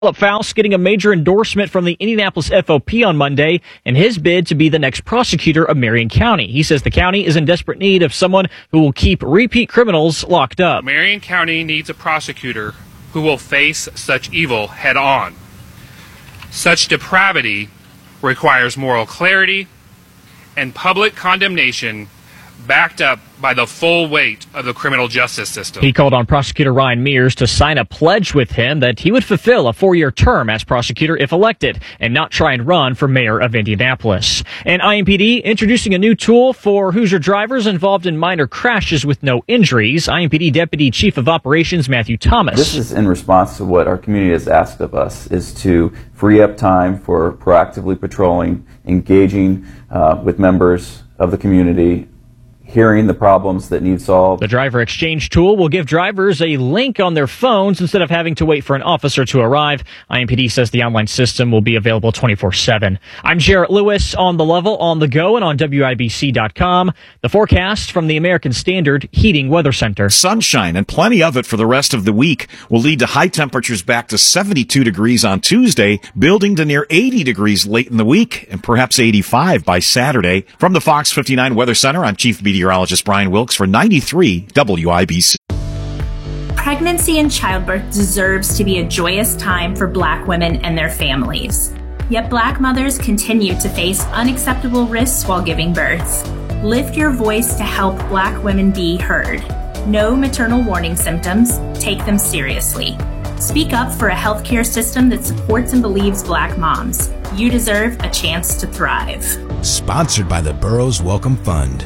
Philip Faust getting a major endorsement from the Indianapolis FOP on Monday in his bid to be the next prosecutor of Marion County. He says the county is in desperate need of someone who will keep repeat criminals locked up. Marion County needs a prosecutor who will face such evil head on. Such depravity requires moral clarity and public condemnation backed up by the full weight of the criminal justice system. He called on Prosecutor Ryan Mears to sign a pledge with him that he would fulfill a 4-year term as prosecutor if elected and not try and run for mayor of Indianapolis. And IMPD introducing a new tool for Hoosier drivers involved in minor crashes with no injuries. IMPD Deputy Chief of Operations Matthew Thomas. This is in response to what our community has asked of us, is to free up time for proactively patrolling, engaging with members of the community, hearing the problems that need solved. The driver exchange tool will give drivers a link on their phones instead of having to wait for an officer to arrive. IMPD says the online system will be available 24/7. I'm Jarrett Lewis on The Level, on the go, and on WIBC.com. The forecast from the American Standard Heating Weather Center. Sunshine and plenty of it for the rest of the week will lead to high temperatures back to 72 degrees on Tuesday, building to near 80 degrees late in the week, and perhaps 85 by Saturday. From the Fox 59 Weather Center, I'm Chief Meteorologist Brian Wilkes for 93 WIBC. Pregnancy and childbirth deserves to be a joyous time for Black women and their families. Yet Black mothers continue to face unacceptable risks while giving birth. Lift your voice to help Black women be heard. Know maternal warning symptoms. Take them seriously. Speak up for a healthcare system that supports and believes Black moms. You deserve a chance to thrive. Sponsored by the Burroughs Welcome Fund.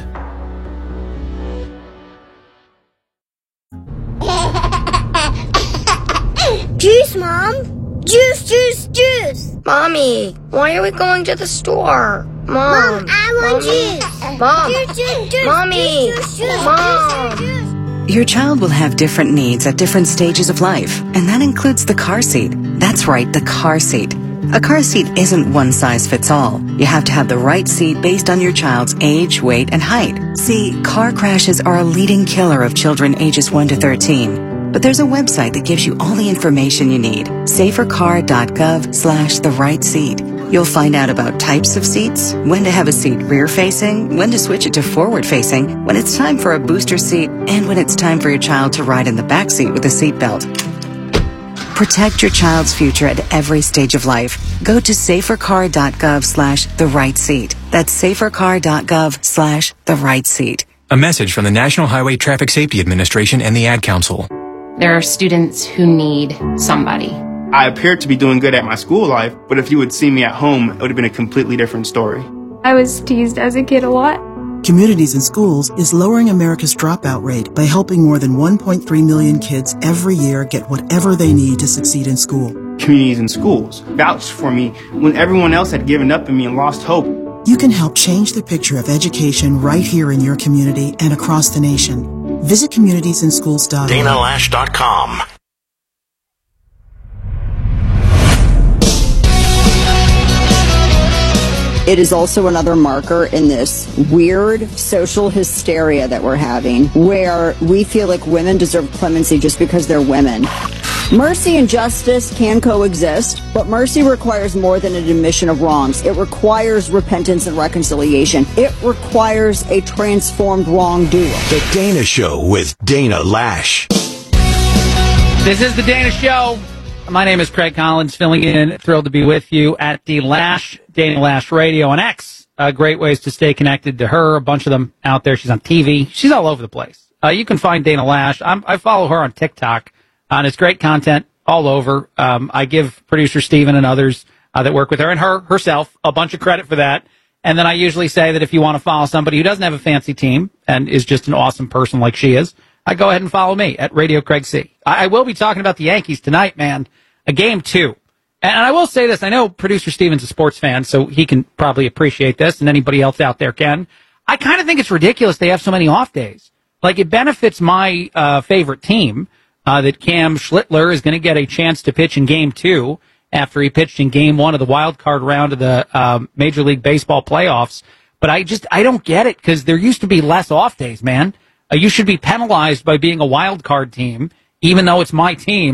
Juice, Mom! Juice, juice, juice! Mommy, why are we going to the store? Mom, I want juice! Mom! Juice, juice, juice! Mommy! Juice, juice, Mom! juice, juice. Your child will have different needs at different stages of life, and that includes the car seat. That's right, the car seat. A car seat isn't one size fits all. You have to have the right seat based on your child's age, weight, and height. See, car crashes are a leading killer of children ages 1 to 13. But there's a website that gives you all the information you need. safercar.gov/the-right-seat. You'll find out about types of seats, when to have a seat rear-facing, when to switch it to forward-facing, when it's time for a booster seat, and when it's time for your child to ride in the back seat with a seatbelt. Protect your child's future at every stage of life. Go to safercar.gov/the-right-seat. That's safercar.gov/the-right-seat. A message from the National Highway Traffic Safety Administration and the Ad Council. There are students who need somebody. I appeared to be doing good at my school life, but if you would see me at home, it would have been a completely different story. I was teased as a kid a lot. Communities in Schools is lowering America's dropout rate by helping more than 1.3 million kids every year get whatever they need to succeed in school. Communities in Schools vouched for me when everyone else had given up on me and lost hope. You can help change the picture of education right here in your community and across the nation. Visit communitiesandschools.org. DanaLash.com. It is also another marker in this weird social hysteria that we're having, where we feel like women deserve clemency just because they're women. Mercy and justice can coexist, but mercy requires more than an admission of wrongs. It requires repentance and reconciliation. It requires a transformed wrongdoer. The Dana Show with Dana Lash. This is The Dana Show. My name is Craig Collins, filling in. Thrilled to be with you at the Lash, Dana Lash Radio on X. Great ways to stay connected to her. A bunch of them out there. She's on TV. She's all over the place. You can find Dana Lash. I follow her on TikTok. And it's great content all over. I give producer Steven and others that work with her and herself a bunch of credit for that. And then I usually say that if you want to follow somebody who doesn't have a fancy team and is just an awesome person like she is, go ahead and follow me at Radio Craig C. I will be talking about the Yankees tonight, man. A game 2. And I will say this. I know producer Steven's a sports fan, so he can probably appreciate this, and anybody else out there can. I kind of think it's ridiculous they have so many off days. Like, it benefits my favorite team. That Cam Schlittler is going to get a chance to pitch in Game 2 after he pitched in Game 1 of the wild card round of the Major League Baseball playoffs. But I don't get it, because there used to be less off days, man. You should be penalized by being a wild card team, even though it's my team,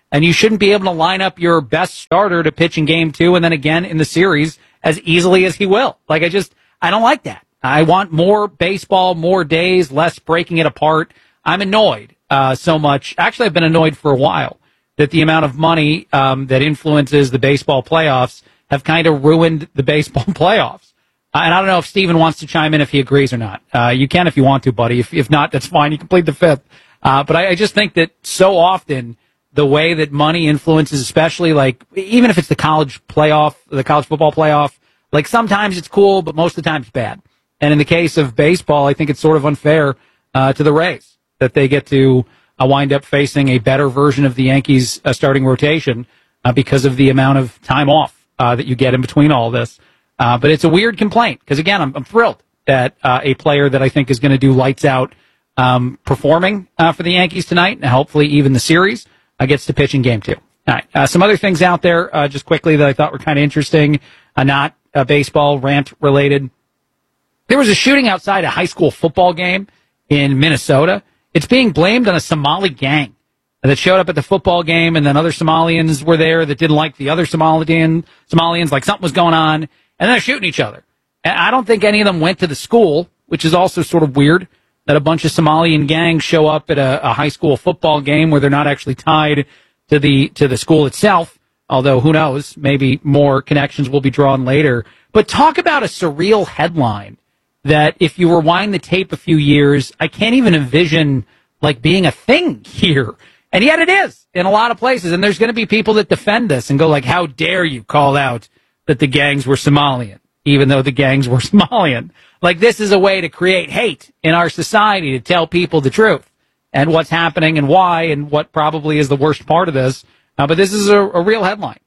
And you shouldn't be able to line up your best starter to pitch in game 2 and then again in the series as easily as he will. Like, I don't like that. I want more baseball, more days, less breaking it apart. I'm annoyed so much. Actually, I've been annoyed for a while that the amount of money that influences the baseball playoffs have kind of ruined the baseball playoffs. And I don't know if Steven wants to chime in if he agrees or not. You can if you want to, buddy. If not, that's fine. You can plead the fifth. But I just think that so often the way that money influences, especially like, even if it's the college football playoff, like sometimes it's cool, but most of the time it's bad. And in the case of baseball, I think it's sort of unfair to the Rays that they get to wind up facing a better version of the Yankees starting rotation because of the amount of time off that you get in between all this. But it's a weird complaint because, again, I'm thrilled that a player that I think is going to do lights out performing for the Yankees tonight and hopefully even the series gets to pitch in game 2. All right. Some other things out there just quickly that I thought were kind of interesting, not baseball rant related. There was a shooting outside a high school football game in Minnesota. It's being blamed on a Somali gang that showed up at the football game, and then other Somalians were there that didn't like the other Somalians, like something was going on, and then they're shooting each other. And I don't think any of them went to the school, which is also sort of weird that a bunch of Somalian gangs show up at a high school football game where they're not actually tied to the school itself, although who knows, maybe more connections will be drawn later. But talk about a surreal headline that if you rewind the tape a few years, I can't even envision like being a thing here. And yet it is in a lot of places. And there's going to be people that defend this and go like, how dare you call out that the gangs were Somalian, even though the gangs were Somalian. Like, this is a way to create hate in our society, to tell people the truth and what's happening and why and what probably is the worst part of this. But this is a real headline.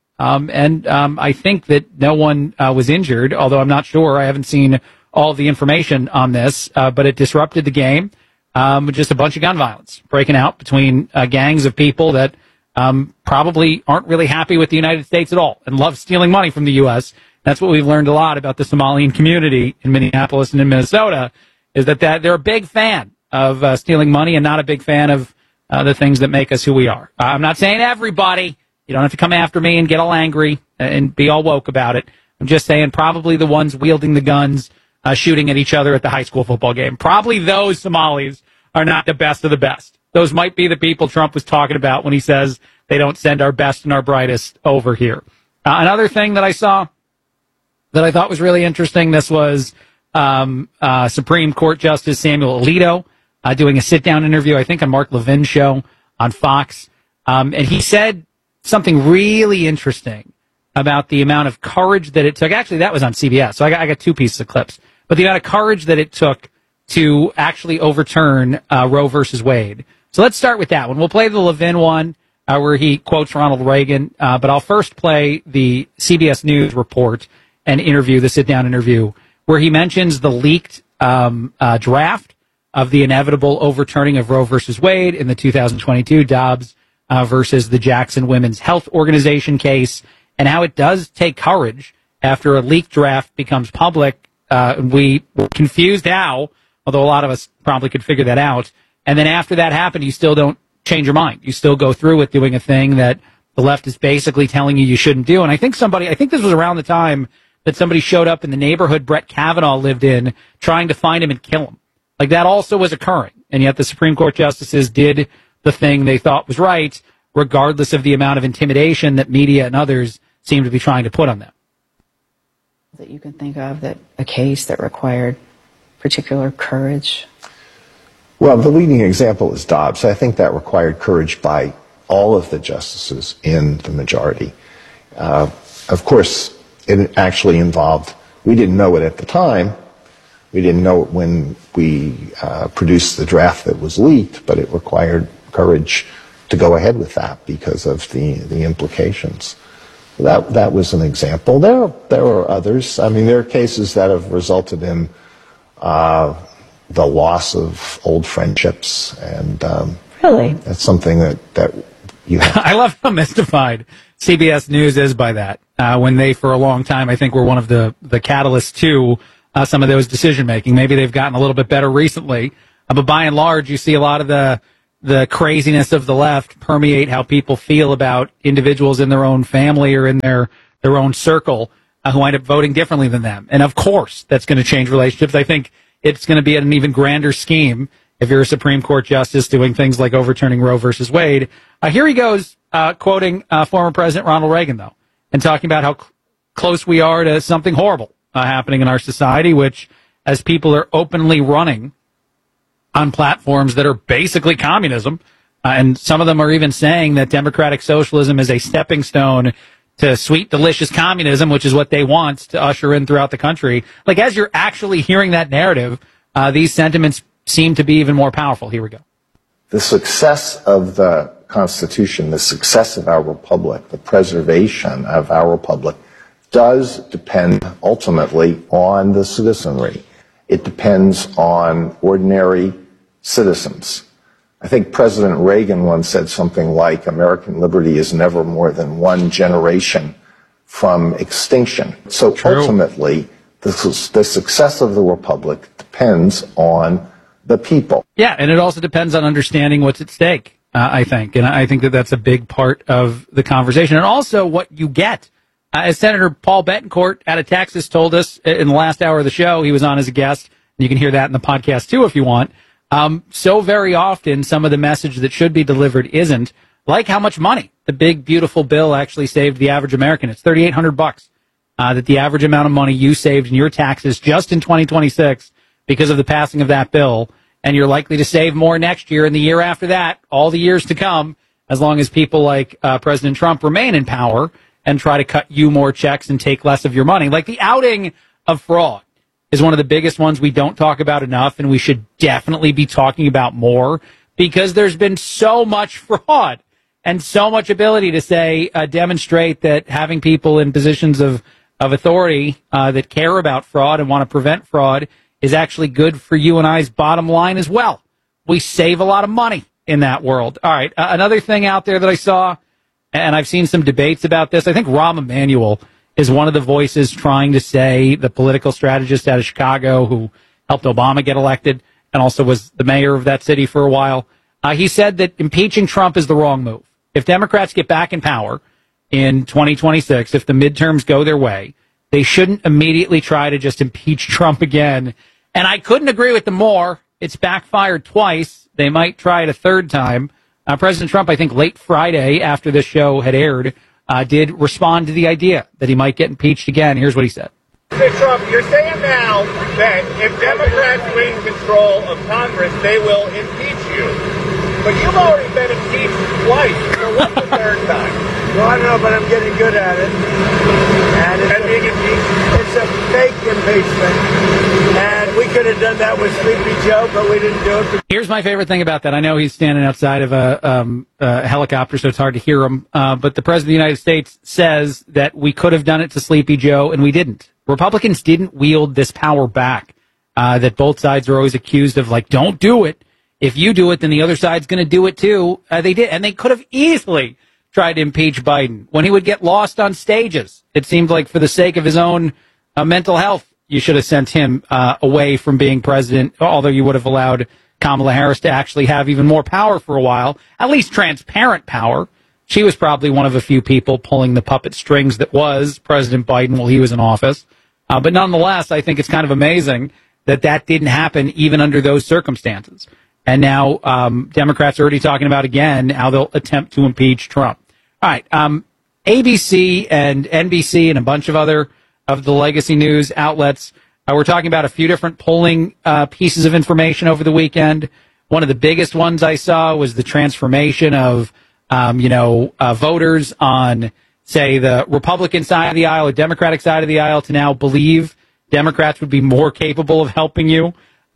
I think that no one was injured, although I'm not sure. I haven't seen all the information on this, but it disrupted the game. Just a bunch of gun violence breaking out between gangs of people that probably aren't really happy with the United States at all and love stealing money from the U.S. That's what we've learned a lot about the Somalian community in Minneapolis and in Minnesota, is that they're a big fan of stealing money and not a big fan of the things that make us who we are. I'm not saying everybody. You don't have to come after me and get all angry and be all woke about it. I'm just saying probably the ones wielding the guns, shooting at each other at the high school football game. Probably those Somalis are not the best of the best. Those might be the people Trump was talking about when he says they don't send our best and our brightest over here. Another thing that I saw that I thought was really interesting, this was Supreme Court Justice Samuel Alito doing a sit-down interview, I think on Mark Levin's show on Fox. And he said something really interesting about the amount of courage that it took. Actually, that was on CBS, so I got two pieces of clips. But the amount of courage that it took to actually overturn Roe versus Wade. So let's start with that one. We'll play the Levin one where he quotes Ronald Reagan. But I'll first play the CBS News report and interview, the sit-down interview, where he mentions the leaked draft of the inevitable overturning of Roe versus Wade in the 2022 Dobbs versus the Jackson Women's Health Organization case, and how it does take courage after a leaked draft becomes public. We were confused how, although a lot of us probably could figure that out. And then after that happened, you still don't change your mind. You still go through with doing a thing that the left is basically telling you shouldn't do. And I think this was around the time that somebody showed up in the neighborhood Brett Kavanaugh lived in trying to find him and kill him. Like, that also was occurring. And yet the Supreme Court justices did the thing they thought was right, regardless of the amount of intimidation that media and others seem to be trying to put on them. That you can think of, that a case that required particular courage? Well, the leading example is Dobbs. I think that required courage by all of the justices in the majority. Of course, it actually involved, we didn't know it at the time, we didn't know it when we produced the draft that was leaked, but it required courage to go ahead with that because of the implications. That was an example. There are others. I mean, there are cases that have resulted in the loss of old friendships, and really, that's something that you have. I love how mystified CBS News is by that. When they, for a long time, I think were one of the catalysts to some of those decision making. Maybe they've gotten a little bit better recently, but by and large, you see a lot of the the craziness of the left permeate how people feel about individuals in their own family or in their own circle who wind up voting differently than them. And of course, that's going to change relationships. I think it's going to be an even grander scheme if you're a Supreme Court justice doing things like overturning Roe versus Wade. Here he goes, quoting former President Ronald Reagan, though, and talking about how close we are to something horrible happening in our society, which, as people are openly running on platforms that are basically communism, and some of them are even saying that democratic socialism is a stepping stone to sweet, delicious communism, which is what they want to usher in throughout the country. Like, as you're actually hearing that narrative, these sentiments seem to be even more powerful. Here we go. The success of the Constitution, the success of our republic, the preservation of our republic does depend ultimately on the citizenry. It depends on ordinary citizens. I think President Reagan once said something like, American liberty is never more than one generation from extinction. So ultimately, the success of the republic depends on the people. Yeah, and it also depends on understanding what's at stake, I think. And I think that that's a big part of the conversation. And also what you get. As Senator Paul Bettencourt out of Texas told us in the last hour of the show, he was on as a guest, and you can hear that in the podcast too if you want. So very often, some of the message that should be delivered isn't, like how much money the big, beautiful bill actually saved the average American. It's $3,800 that the average amount of money you saved in your taxes just in 2026 because of the passing of that bill. And you're likely to save more next year and the year after that, all the years to come, as long as people like President Trump remain in power and try to cut you more checks and take less of your money. Like the outing of fraud is one of the biggest ones we don't talk about enough, and we should definitely be talking about more because there's been so much fraud and so much ability to say, demonstrate that having people in positions of authority that care about fraud and want to prevent fraud is actually good for you and I's bottom line as well. We save a lot of money in that world. All right, another thing out there that I saw, and I've seen some debates about this, I think Rahm Emanuel is one of the voices trying to say, the political strategist out of Chicago who helped Obama get elected and also was the mayor of that city for a while. He said that impeaching Trump is the wrong move. If Democrats get back in power in 2026, if the midterms go their way, they shouldn't immediately try to just impeach Trump again. And I couldn't agree with them more. It's backfired twice. They might try it a third time. President Trump, I think late Friday after this show had aired, did respond to the idea that he might get impeached again. Here's what he said. Mr. Trump, you're saying now that if Democrats win control of Congress, they will impeach you. But you've already been impeached twice. So what's the third time? Well, I don't know, but I'm getting good at it. And it's a fake impeachment. And we could have done that with Sleepy Joe, but we didn't do it. Here's my favorite thing about that. I know he's standing outside of a helicopter, so it's hard to hear him. But the President of the United States says that we could have done it to Sleepy Joe, and we didn't. Republicans didn't wield this power back that both sides are always accused of, like, don't do it. If you do it, then the other side's going to do it too. They did, and they could have easily tried to impeach Biden when he would get lost on stages. It seemed like for the sake of his own mental health, you should have sent him away from being president, although you would have allowed Kamala Harris to actually have even more power for a while, at least transparent power. She was probably one of a few people pulling the puppet strings that was President Biden while he was in office. But nonetheless, I think it's kind of amazing that that didn't happen even under those circumstances. And now Democrats are already talking about, again, how they'll attempt to impeach Trump. All right, ABC and NBC and a bunch of other of the legacy news outlets, we're talking about a few different polling pieces of information over the weekend. One of the biggest ones I saw was the transformation of, voters on, say, the Republican side of the aisle or Democratic side of the aisle to now believe Democrats would be more capable of helping you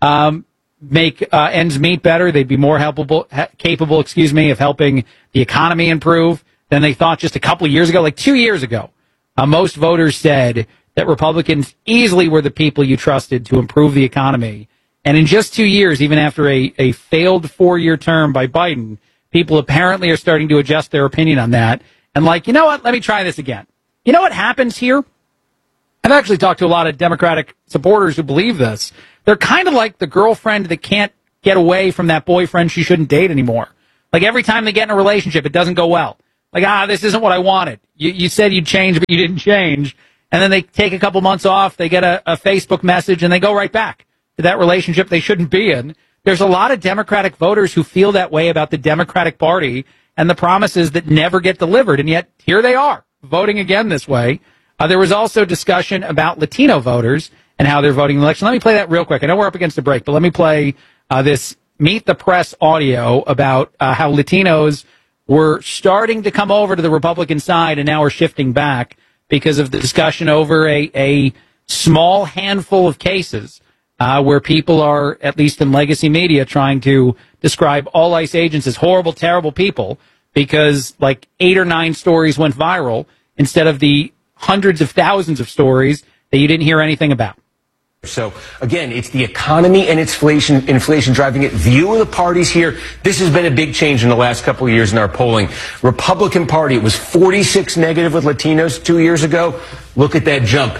make ends meet better. They'd be more capable of helping the economy improve than they thought just a couple of years ago, like 2 years ago. Most voters said that Republicans easily were the people you trusted to improve the economy. And in just 2 years, even after a failed 4-year term by Biden, people apparently are starting to adjust their opinion on that. And like, you know what? Let me try this again. You know what happens here? I've actually talked to a lot of Democratic supporters who believe this. They're kind of like the girlfriend that can't get away from that boyfriend she shouldn't date anymore. Like every time they get in a relationship, it doesn't go well. Like, this isn't what I wanted. You said you'd change, but you didn't change. And then they take a couple months off, they get a Facebook message, and they go right back to that relationship they shouldn't be in. There's a lot of Democratic voters who feel that way about the Democratic Party and the promises that never get delivered. And yet, here they are, voting again this way. There was also discussion about Latino voters and how they're voting in the election. Let me play that real quick. I know we're up against a break, but let me play this Meet the Press audio about how Latinos were starting to come over to the Republican side and now are shifting back because of the discussion over a small handful of cases where people are, at least in legacy media, trying to describe all ICE agents as horrible, terrible people because like 8 or 9 stories went viral instead of the hundreds of thousands of stories that you didn't hear anything about. So, again, it's the economy and inflation driving it. View of the parties here. This has been a big change in the last couple of years in our polling. Republican Party, it was 46 negative with Latinos 2 years ago. Look at that jump.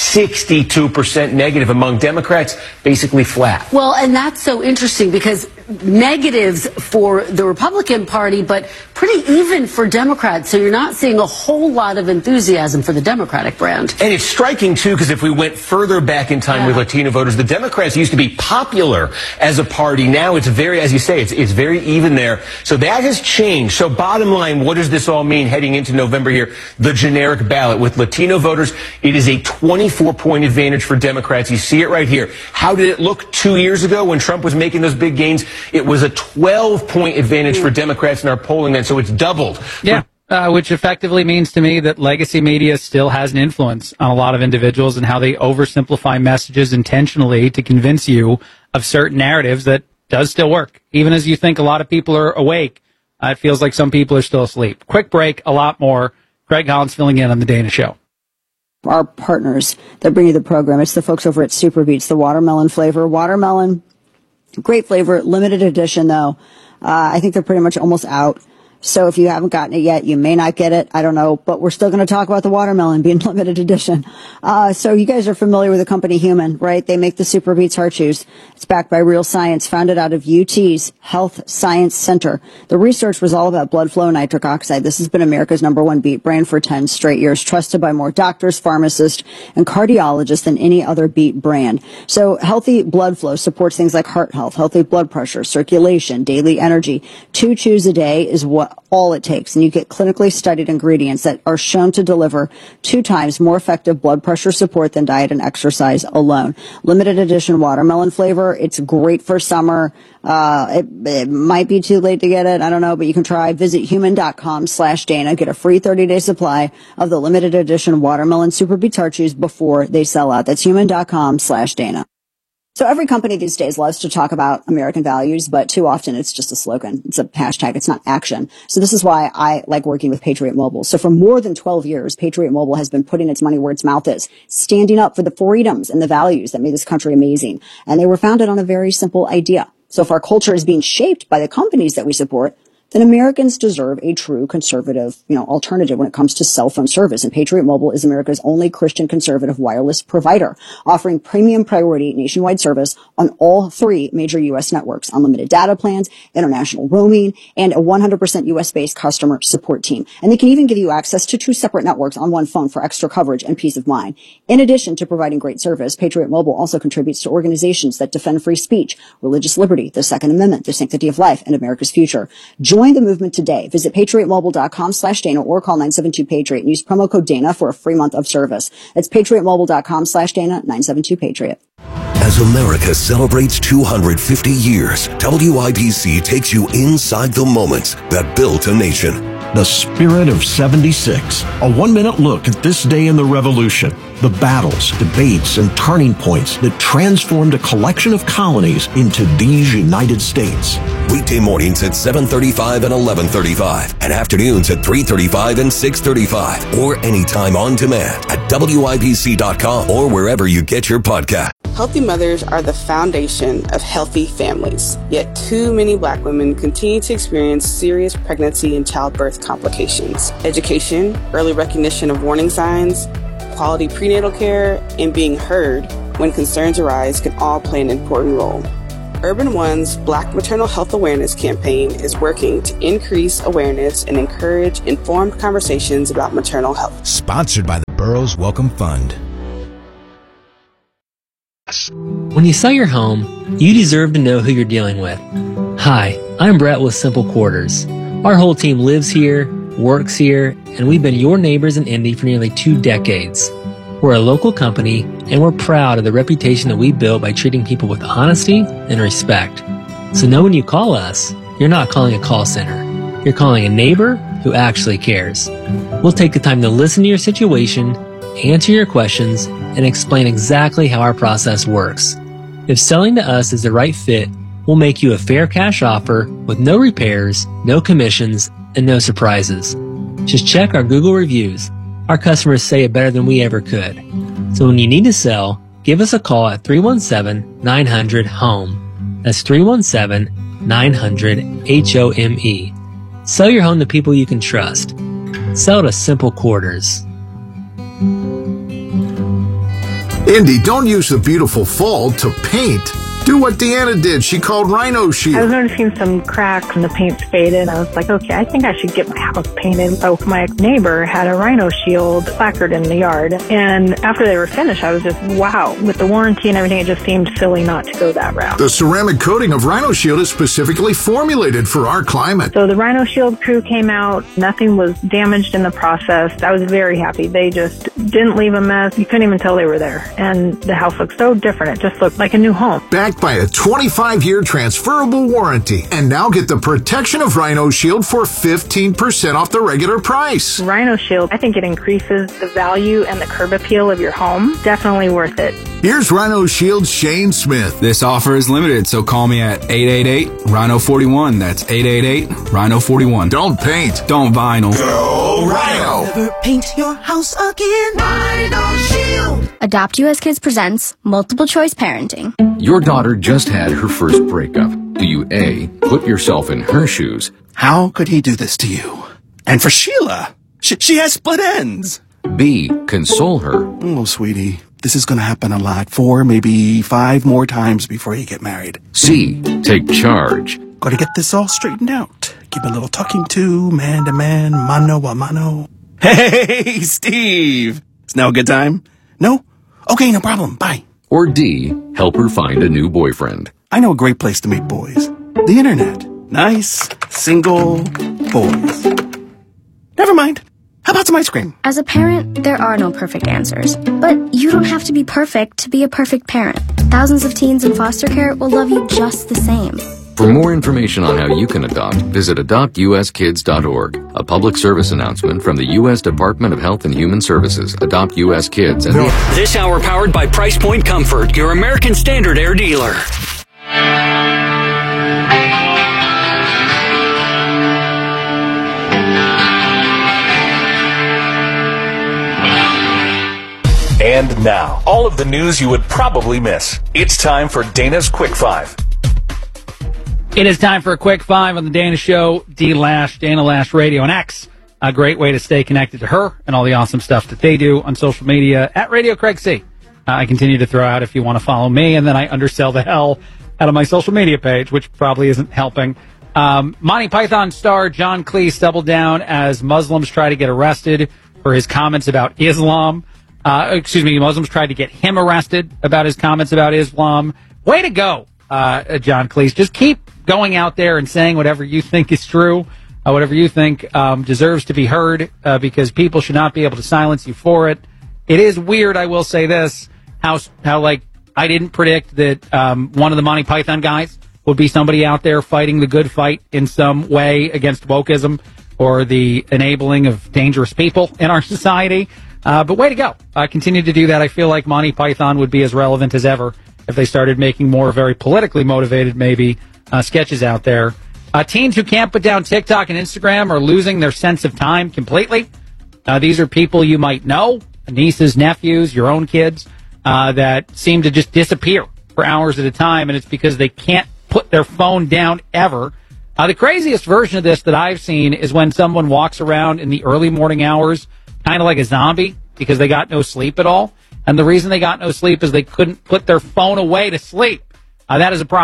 62% negative among Democrats, basically flat. Well, and that's so interesting because negatives for the Republican Party, but pretty even for Democrats. So you're not seeing a whole lot of enthusiasm for the Democratic brand. And it's striking, too, because if we went further back in time with Latino voters, the Democrats used to be popular as a party. Now it's very, as you say, it's very even there. So that has changed. So bottom line, what does this all mean heading into November here? The generic ballot. With Latino voters, it is a 24-point advantage for Democrats. You see it right here. How did it look 2 years ago when Trump was making those big gains? It was a 12-point advantage for Democrats in our polling then, so it's doubled. Yeah, which effectively means to me that legacy media still has an influence on a lot of individuals and how they oversimplify messages intentionally to convince you of certain narratives that does still work. Even as you think a lot of people are awake, it feels like some people are still asleep. Quick break, a lot more. Craig Collins filling in on The Dana Show. Our partners that bring you the program, it's the folks over at Super Beets, the watermelon flavor. Watermelon, great flavor, limited edition though. I think they're pretty much almost out. So if you haven't gotten it yet, you may not get it. I don't know, but we're still going to talk about the watermelon being limited edition. So you guys are familiar with the company Human, right? They make the Super Beets heart chews. It's backed by real science, founded out of UT's Health Science Center. The research was all about blood flow and nitric oxide. This has been America's #1 beet brand for 10 straight years, trusted by more doctors, pharmacists, and cardiologists than any other beet brand. So healthy blood flow supports things like heart health, healthy blood pressure, circulation, daily energy. 2 chews a day is what all it takes, and you get clinically studied ingredients that are shown to deliver 2 times more effective blood pressure support than diet and exercise alone. Limited edition watermelon flavor. It's great for summer. It might be too late to get it. I don't know, but you can try. Visit human.com/Dana. Get a free 30-day supply of the limited edition watermelon Super Beets heart chews before they sell out. That's human.com/Dana. So every company these days loves to talk about American values, but too often it's just a slogan. It's a hashtag. It's not action. So this is why I like working with Patriot Mobile. So for more than 12 years, Patriot Mobile has been putting its money where its mouth is, standing up for the freedoms and the values that made this country amazing. And they were founded on a very simple idea. So if our culture is being shaped by the companies that we support, then Americans deserve a true conservative, alternative when it comes to cell phone service. And Patriot Mobile is America's only Christian conservative wireless provider, offering premium priority nationwide service on all 3 major U.S. networks, unlimited data plans, international roaming, and a 100% U.S.-based customer support team. And they can even give you access to 2 separate networks on one phone for extra coverage and peace of mind. In addition to providing great service, Patriot Mobile also contributes to organizations that defend free speech, religious liberty, the Second Amendment, the sanctity of life, and America's future. Join the movement today. Visit patriotmobile.com/Dana or call 972-PATRIOT and use promo code Dana for a free month of service. That's patriotmobile.com/Dana, 972-PATRIOT. As America celebrates 250 years, WIBC takes you inside the moments that built a nation. The Spirit of 76. A 1-minute look at this day in the Revolution. The battles, debates, and turning points that transformed a collection of colonies into these United States. Weekday mornings at 7:35 and 11:35, and afternoons at 3:35 and 6:35, or anytime on demand at WIBC.com or wherever you get your podcast. Healthy mothers are the foundation of healthy families, yet too many Black women continue to experience serious pregnancy and childbirth complications. Education, early recognition of warning signs, quality prenatal care, and being heard when concerns arise can all play an important role. Urban One's Black Maternal Health Awareness campaign is working to increase awareness and encourage informed conversations about maternal health. Sponsored by the Burroughs Welcome Fund. When you sell your home, you deserve to know who you're dealing with. Hi, I'm Brett with Simple Quarters. Our whole team lives here, works here, and we've been your neighbors in Indy for nearly 2 decades. We're a local company, and we're proud of the reputation that we built by treating people with honesty and respect. So know when you call us, you're not calling a call center. You're calling a neighbor who actually cares. We'll take the time to listen to your situation, answer your questions, and explain exactly how our process works. If selling to us is the right fit, we'll make you a fair cash offer with no repairs, no commissions, and no surprises. Just check our Google reviews. Our customers say it better than we ever could. So when you need to sell, give us a call at 317-900-HOME. That's 317-900-HOME. Sell your home to people you can trust. Sell to Simple Quarters. Indy, don't use the beautiful fall to paint. Do what Deanna did. She called Rhino Shield. I was noticing some cracks and the paint's faded. I was like, okay, I think I should get my house painted. So my neighbor had a Rhino Shield placard in the yard. And after they were finished, I was just, wow. With the warranty and everything, it just seemed silly not to go that route. The ceramic coating of Rhino Shield is specifically formulated for our climate. So the Rhino Shield crew came out. Nothing was damaged in the process. I was very happy. They just didn't leave a mess. You couldn't even tell they were there. And the house looked so different. It just looked like a new home. Backed by a 25-year transferable warranty. And now get the protection of Rhino Shield for 15% off the regular price. Rhino Shield, I think it increases the value and the curb appeal of your home. Definitely worth it. Here's Rhino Shield's Shane Smith. This offer is limited, so call me at 888-RHINO-41. That's 888-RHINO-41. Don't paint. Don't vinyl. Go Rhino. Never paint your house again. Rhino Shield. Adopt US Kids presents Multiple Choice Parenting. Your daughter just had her first breakup. Do you A, put yourself in her shoes? How could he do this to you? And for Sheila, she has split ends. B, console her. Oh, sweetie, this is going to happen a lot. 4, maybe 5 more times before you get married. C, take charge. Got to get this all straightened out. Give a little talking to, man, mano a mano. Hey, Steve! It's now a good time? No? Okay, no problem. Bye. Or D, help her find a new boyfriend. I know a great place to meet boys. The internet. Nice, single boys. Never mind. How about some ice cream? As a parent, there are no perfect answers. But you don't have to be perfect to be a perfect parent. Thousands of teens in foster care will love you just the same. For more information on how you can adopt, visit adoptuskids.org. A public service announcement from the U.S. Department of Health and Human Services, Adopt U.S. Kids, and This hour powered by Price Point Comfort, your American Standard Air dealer. And now, all of the news you would probably miss. It's time for Dana's Quick 5. It is time for a quick 5 on the Dana Show, Dana Lash Radio, and X. A great way to stay connected to her and all the awesome stuff that they do on social media at Radio Craig C. I continue to throw out if you want to follow me, and then I undersell the hell out of my social media page, which probably isn't helping. Monty Python star John Cleese doubled down as Muslims try to get arrested for his comments about Islam. Muslims tried to get him arrested about his comments about Islam. Way to go, John Cleese. Just keep going out there and saying whatever you think is true, whatever you think deserves to be heard, because people should not be able to silence you for it. It is weird, I will say this, how like I didn't predict that one of the Monty Python guys would be somebody out there fighting the good fight in some way against wokeism or the enabling of dangerous people in our society. But way to go. Continue to do that. I feel like Monty Python would be as relevant as ever if they started making more very politically motivated, maybe, sketches out there. Teens who can't put down TikTok and Instagram are losing their sense of time completely. These are people you might know, nieces, nephews, your own kids, that seem to just disappear for hours at a time, and it's because they can't put their phone down ever. The craziest version of this that I've seen is when someone walks around in the early morning hours kind of like a zombie because they got no sleep at all. And the reason they got no sleep is they couldn't put their phone away to sleep. That is a problem.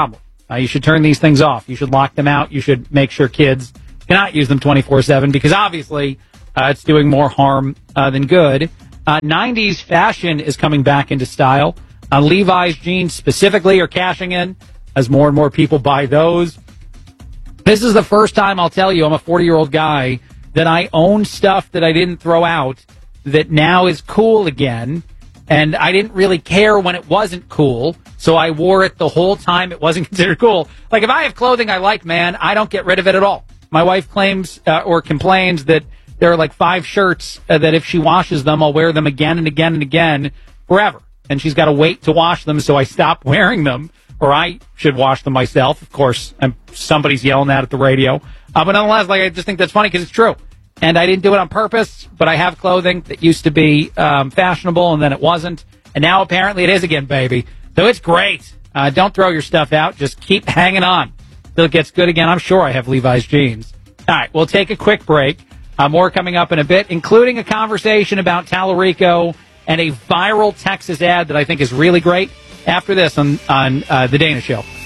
You should turn these things off. You should lock them out. You should make sure kids cannot use them 24/7 because obviously it's doing more harm than good. 90s fashion is coming back into style. Levi's jeans specifically are cashing in as more and more people buy those. This is the first time, I'll tell you, I'm a 40-year-old guy, that I own stuff that I didn't throw out that now is cool again. And I didn't really care when it wasn't cool, so I wore it the whole time it wasn't considered cool. Like, if I have clothing I like, man, I don't get rid of it at all. My wife claims or complains that there are like 5 shirts that if she washes them, I'll wear them again and again and again forever. And she's got to wait to wash them, so I stop wearing them, or I should wash them myself. Of course, somebody's yelling that at the radio. But nonetheless, like, I just think that's funny because it's true. And I didn't do it on purpose, but I have clothing that used to be fashionable, and then it wasn't. And now apparently it is again, baby. So it's great. Don't throw your stuff out. Just keep hanging on till it gets good again. I'm sure I have Levi's jeans. All right, we'll take a quick break. More coming up in a bit, including a conversation about Tallarico and a viral Texas ad that I think is really great. After this on The Dana Show.